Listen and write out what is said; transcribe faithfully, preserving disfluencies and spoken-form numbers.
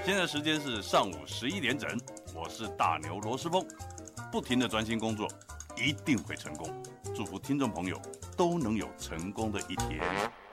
现在时间是上午十一点整，我是大牛罗斯峰，不停的专心工作，一定会成功。祝福听众朋友都能有成功的一天。